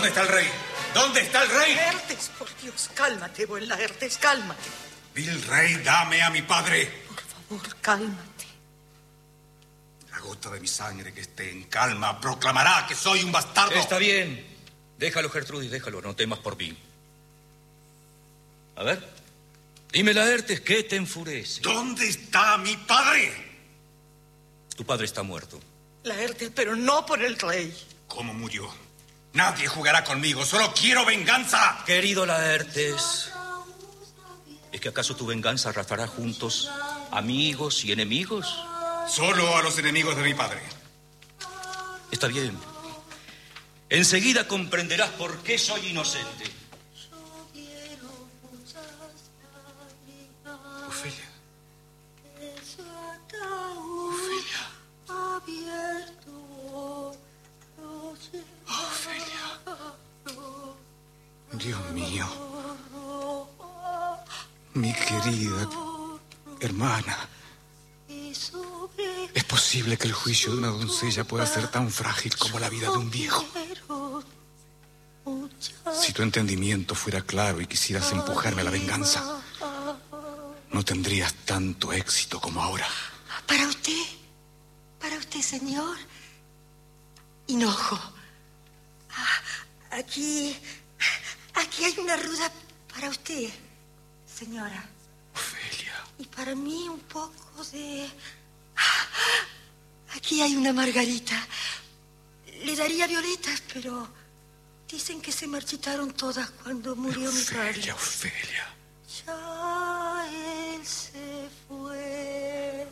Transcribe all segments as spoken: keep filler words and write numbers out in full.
¿Dónde está el rey? ¿Dónde está el rey? Laertes, por Dios, cálmate, buen Laertes, cálmate. Vil rey, dame a mi padre. Por favor, cálmate. La gota de mi sangre que esté en calma proclamará que soy un bastardo. Está bien. Déjalo, Gertrudis, déjalo. No temas por mí. A ver. Dime, Laertes, ¿qué te enfurece? ¿Dónde está mi padre? Tu padre está muerto. Laertes, pero no por el rey. ¿Cómo murió? Nadie jugará conmigo. Solo quiero venganza. Querido Laertes, ¿es que acaso tu venganza arrastrará juntos amigos y enemigos? Solo a los enemigos de mi padre. Está bien. Enseguida comprenderás por qué soy inocente. Ofelia. Ofelia. Dios mío. Mi querida hermana. ¿Es posible que el juicio de una doncella pueda ser tan frágil como la vida de un viejo? Si tu entendimiento fuera claro y quisieras empujarme a la venganza, no tendrías tanto éxito como ahora. Para usted, para usted, señor. Hinojo. Ah, aquí, aquí hay una ruda para usted, señora. Ofelia. Y para mí un poco de... Ah, aquí hay una margarita. Le daría violetas, pero dicen que se marchitaron todas cuando murió Ofelia, mi padre. Ofelia. Ya él se fue.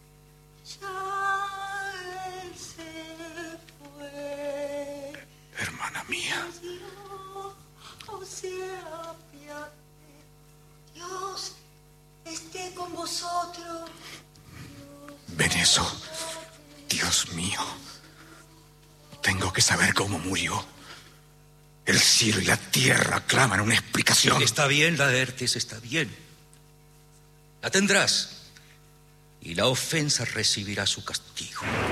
Ya él se fue. Hermana mía. Dios, sea apiade. Dios esté con vosotros. Venezo, Dios mío. Tengo que saber cómo murió. El cielo y la tierra claman una explicación. Está bien, Laertes, está bien. La tendrás. Y la ofensa recibirá su castigo.